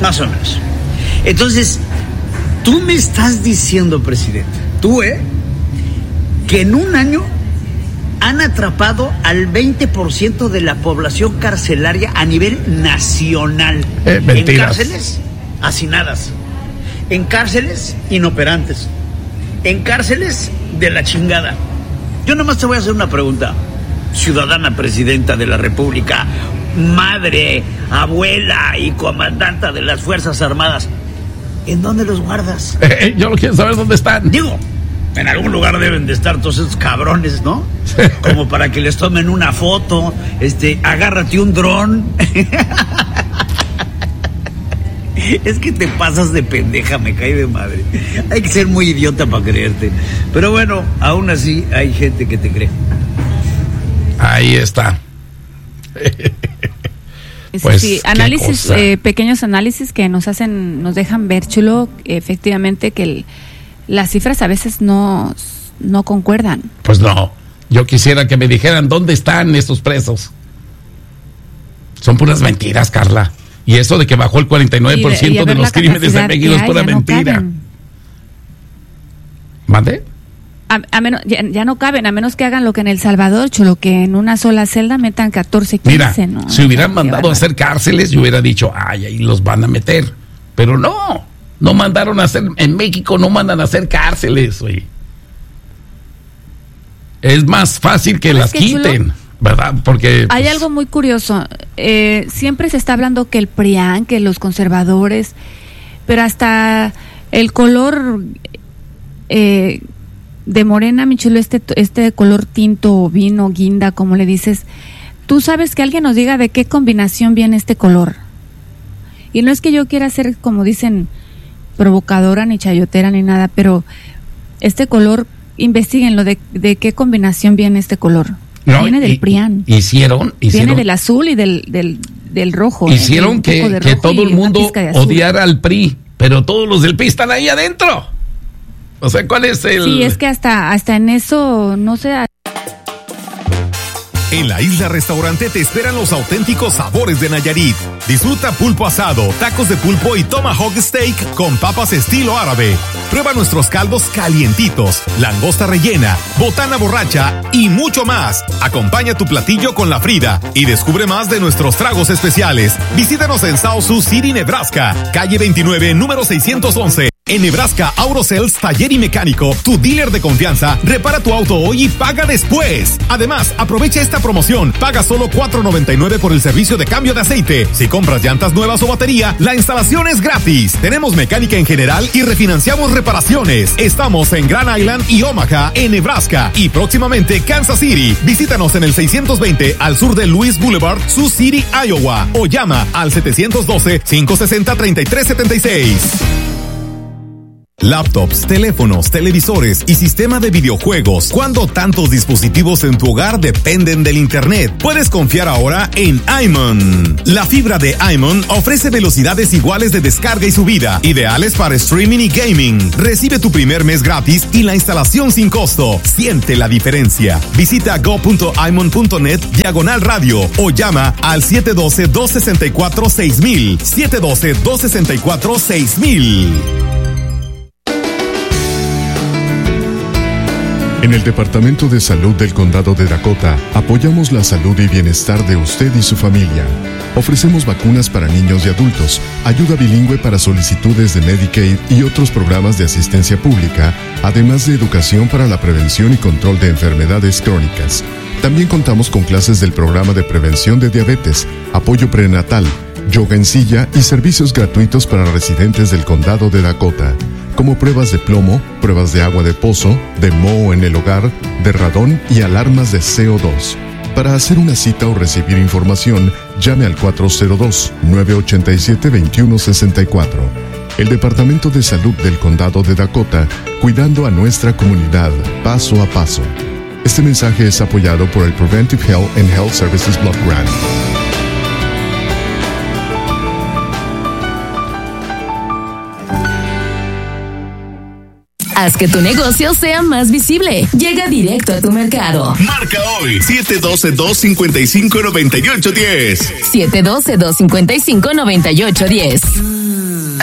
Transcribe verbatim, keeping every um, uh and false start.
Más o menos. Entonces, tú me estás diciendo, presidente, tú, ¿eh? Que en un año han atrapado al veinte por ciento de la población carcelaria a nivel nacional. Eh, mentiras. En cárceles, hacinadas. En cárceles, inoperantes. En cárceles, de la chingada. Yo nomás te voy a hacer una pregunta. Ciudadana presidenta de la República, madre, abuela y comandanta de las Fuerzas Armadas, ¿en dónde los guardas? Eh, yo no quiero saber dónde están. Digo, en algún lugar deben de estar todos esos cabrones, ¿no? Como para que les tomen una foto, este, agárrate un dron. Es que te pasas de pendeja, me cae de madre. Hay que ser muy idiota para creerte. Pero bueno, aún así hay gente que te cree. Ahí está. Pues, sí, análisis, eh, pequeños análisis que nos hacen, nos dejan ver, Chulo, efectivamente que el, las cifras a veces no, no concuerdan. Pues no, yo quisiera que me dijeran dónde están estos presos. Son puras mentiras, Carla. Y eso de que bajó el cuarenta y nueve por ciento y de, y de los crímenes de México es pura mentira. No ¿Mande? A, a menos, ya, ya no caben, a menos que hagan lo que en El Salvador, Chulo, que en una sola celda metan catorce, quince. Mira, ¿no? si hubieran o sea, mandado a hacer cárceles, yo hubiera dicho, ay, ahí los van a meter. Pero no, no mandaron a hacer, en México no mandan a hacer cárceles, güey. Es más fácil que las que, quiten, Chulo, ¿verdad? Porque hay pues, algo muy curioso. Eh, siempre se está hablando que el P R I A N, que los conservadores, pero hasta el color eh, de morena, mi Chulo, este, este color tinto, vino, guinda, como le dices, tú sabes que alguien nos diga de qué combinación viene este color. Y no es que yo quiera ser, como dicen, provocadora, ni chayotera, ni nada, pero este color, investíguenlo, de, de qué combinación viene este color. No, viene del y, P R I A N. Hicieron, hicieron. Viene del azul y del, del, del rojo. Hicieron eh, que, que todo el mundo odiara al P R I, pero todos los del P R I están ahí adentro. O sea, ¿cuál es el...? Sí, es que hasta, hasta en eso, no sé... En la Isla Restaurante te esperan los auténticos sabores de Nayarit. Disfruta pulpo asado, tacos de pulpo y tomahawk steak con papas estilo árabe. Prueba nuestros caldos calientitos, langosta rellena, botana borracha y mucho más. Acompaña tu platillo con la Frida y descubre más de nuestros tragos especiales. Visítanos en South Sioux City, Nebraska, calle veintinueve, número seiscientos once. En Nebraska, Aurocells, taller y mecánico, tu dealer de confianza, repara tu auto hoy y paga después. Además, aprovecha esta promoción, paga solo cuatro noventa y nueve por el servicio de cambio de aceite. Si compras llantas nuevas o batería, la instalación es gratis. Tenemos mecánica en general y refinanciamos reparaciones. Estamos en Grand Island y Omaha, en Nebraska, y próximamente Kansas City. Visítanos en el seiscientos veinte al sur de Louis Boulevard, Sioux City, Iowa, o llama al setecientos doce, cinco sesenta, treinta y tres setenta y seis. Laptops, teléfonos, televisores y sistema de videojuegos. ¿Cuándo tantos dispositivos en tu hogar dependen del internet? Puedes confiar ahora en iMon. La fibra de iMon ofrece velocidades iguales de descarga y subida, ideales para streaming y gaming. Recibe tu primer mes gratis y la instalación sin costo. Siente la diferencia. Visita go.imon.net diagonal radio o llama al siete uno dos, dos seis cuatro, seis mil. siete uno dos, dos seis cuatro, seis mil. En el Departamento de Salud del Condado de Dakota, apoyamos la salud y bienestar de usted y su familia. Ofrecemos vacunas para niños y adultos, ayuda bilingüe para solicitudes de Medicaid y otros programas de asistencia pública, además de educación para la prevención y control de enfermedades crónicas. También contamos con clases del programa de prevención de diabetes, apoyo prenatal, yoga en silla y servicios gratuitos para residentes del Condado de Dakota, como pruebas de plomo, pruebas de agua de pozo, de moho en el hogar, de radón y alarmas de C O dos. Para hacer una cita o recibir información, llame al cuatro cero dos, nueve ocho siete, dos uno seis cuatro. El Departamento de Salud del Condado de Dakota, cuidando a nuestra comunidad, paso a paso. Este mensaje es apoyado por el Preventive Health and Health Services Block Grant. Haz que tu negocio sea más visible. Llega directo a tu mercado. Marca hoy siete uno dos, dos cinco cinco, nueve ocho uno cero. siete uno dos, dos cinco cinco, nueve ocho uno cero.